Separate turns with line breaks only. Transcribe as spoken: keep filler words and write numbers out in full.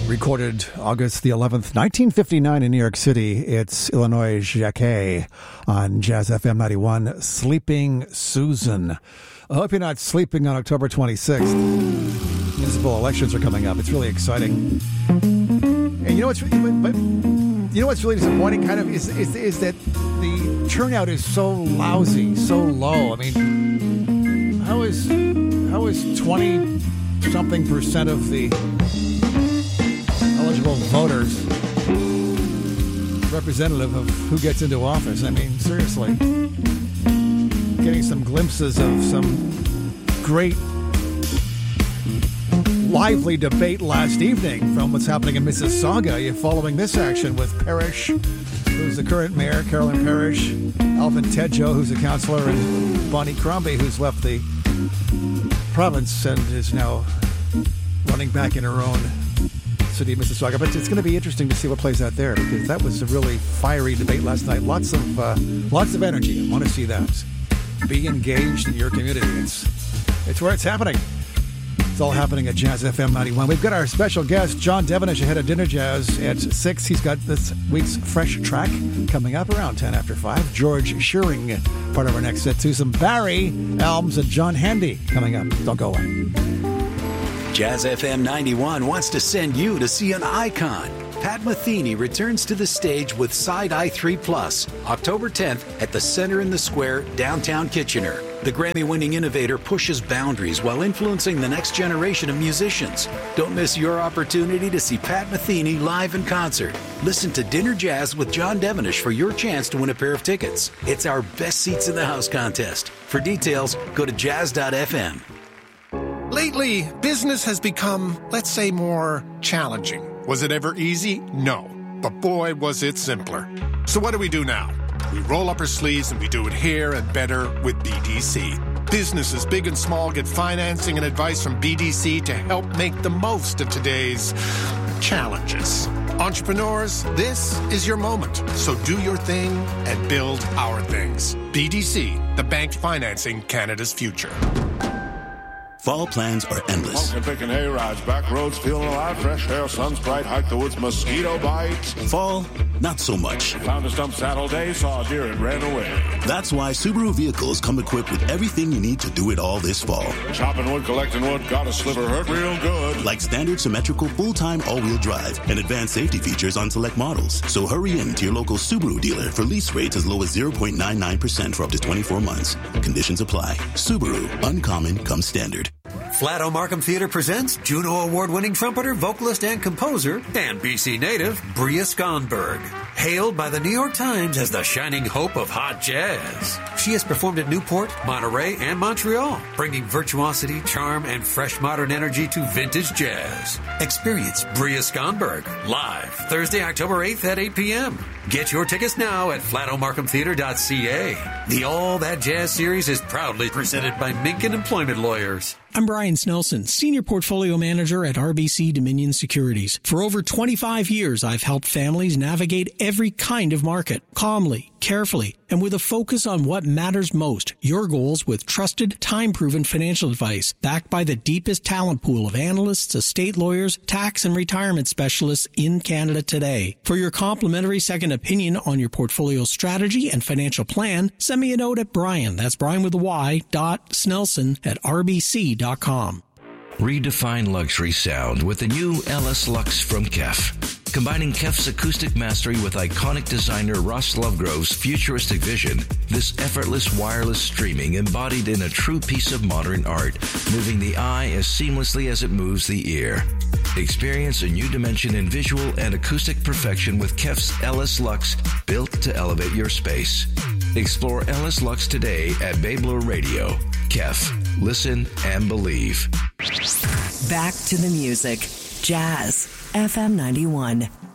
Recorded August the eleventh, nineteen fifty-nine in New York City. It's Illinois Jacquet on Jazz F M ninety-one, Sleeping Susan. I hope you're not sleeping on October twenty-sixth. Municipal elections are coming up. It's really exciting. And you know what's really, but, but you know what's really disappointing kind of is, is is that the turnout is so lousy, so low. I mean, how is how is twenty something percent of the eligible voters representative of who gets into office? I mean, seriously. Getting some glimpses of some great lively debate last evening from what's happening in Mississauga. You're following this action with Parrish, who's the current mayor, Carolyn Parrish, Alvin Tedjo, who's a councillor, and Bonnie Crombie, who's left the province and is now running back in her own city of Mississauga. But it's going to be interesting to see what plays out there, because that was a really fiery debate last night. Lots of uh, lots of energy. I want to see that. Be engaged in your community. It's it's where it's happening. It's all happening at Jazz F M ninety-one. We've got our special guest, John Devenish, ahead of Dinner Jazz at six. He's got this week's fresh track coming up around ten after five. George Shearing, part of our next set, too. Some Barry Elms and John Handy coming up. Don't go away.
Jazz F M ninety-one wants to send you to see an icon. Pat Metheny returns to the stage with Side Eye three plus, October tenth at the Center in the Square, downtown Kitchener. The Grammy-winning innovator pushes boundaries while influencing the next generation of musicians. Don't miss your opportunity to see Pat Metheny live in concert. Listen to Dinner Jazz with John Devenish for your chance to win a pair of tickets. It's our Best Seats in the House contest. For details, go to jazz dot f m.
Lately, business has become, let's say, more challenging. Was it ever easy? No. But boy, was it simpler. So what do we do now? We roll up our sleeves and we do it here and better with B D C. Businesses big and small get financing and advice from B D C to help make the most of today's challenges. Entrepreneurs, this is your moment. So do your thing and build our things. B D C, the bank financing Canada's future.
Fall plans are endless.
Pumpkin picking hay rides, back roads, feeling alive, fresh air, sun's bright, hike the woods, mosquito bites.
Fall, not so much.
Found a stump saddle day, saw a deer and ran away.
That's why Subaru vehicles come equipped with everything you need to do it all this fall.
Chopping wood, collecting wood, got a sliver, hurt real good.
Like standard symmetrical full-time all-wheel drive and advanced safety features on select models. So hurry in to your local Subaru dealer for lease rates as low as zero point nine nine percent for up to twenty-four months. Conditions apply. Subaru, uncommon comes standard.
Flato Markham Theatre presents Juno Award-winning trumpeter, vocalist, and composer, and B C native, Bria Skonberg. Hailed by the New York Times as the shining hope of hot jazz. She has performed at Newport, Monterey, and Montreal, bringing virtuosity, charm, and fresh modern energy to vintage jazz. Experience Bria Skonberg live Thursday, October eighth at eight p.m. Get your tickets now at flato markham theatre dot c a. The All That Jazz series is proudly presented by Minkin Employment Lawyers.
I'm Brian Snelson, Senior Portfolio Manager at R B C Dominion Securities. For over twenty-five years, I've helped families navigate every kind of market, calmly, carefully, and with a focus on what matters most, your goals with trusted, time-proven financial advice, backed by the deepest talent pool of analysts, estate lawyers, tax and retirement specialists in Canada today. For your complimentary second opinion on your portfolio strategy and financial plan, send me a note at Brian, that's Brian with a Y, dot Snelson at r b c dot com.
Redefine luxury sound with the new L S Lux from Kef. Combining Kef's acoustic mastery with iconic designer Ross Lovegrove's futuristic vision, this effortless wireless streaming embodied in a true piece of modern art, moving the eye as seamlessly as it moves the ear. Experience a new dimension in visual and acoustic perfection with Kef's L S Lux, built to elevate your space. Explore L S Lux today at Babler Radio. Kef. Listen and believe.
Back to the music. Jazz F M ninety-one.